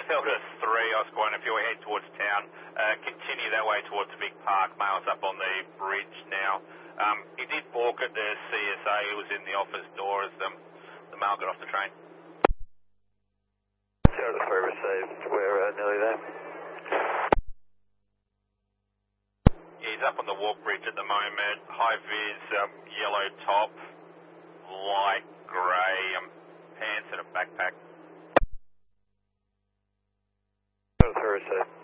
Delta 3, Oscar 1, if you're heading towards town, continue that way towards Vic Park. Mail's up on the bridge now. He did balk at the CSA, he was in the office door as the mail got off the train. Delta 3 received, we're nearly there. Yeah, he's up on the walk bridge at the moment. High vis, yellow top, light grey, pants and a backpack. Delta 3 received.